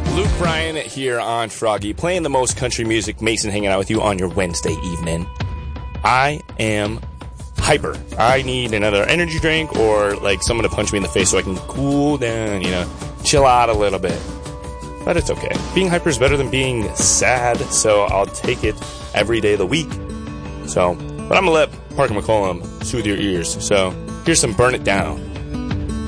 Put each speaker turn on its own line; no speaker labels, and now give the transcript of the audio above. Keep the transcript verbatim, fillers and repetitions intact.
Luke Bryan here on Froggy, playing the most country music. Mason hanging out with you on your Wednesday evening. I am hyper. I need another energy drink or like someone to punch me in the face so I can cool down, you know, chill out a little bit. But it's okay. Being hyper is better than being sad, so I'll take it every day of the week. So, but I'm going to let Parker McCollum soothe your ears. So, here's some Burn It Down.